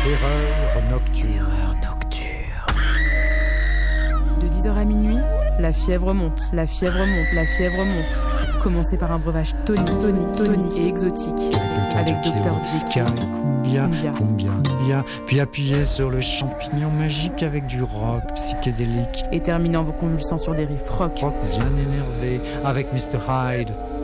Terreur nocturne. De 10h à minuit, la fièvre monte, la fièvre monte, la fièvre monte. Commencez par un breuvage tonique et exotique. Avec Dr. Jekyll. Cumbia. Puis appuyez sur le champignon magique avec du rock psychédélique. Et terminant vos convulsions sur des riffs rock. Rock bien énervé avec Mr. Hyde.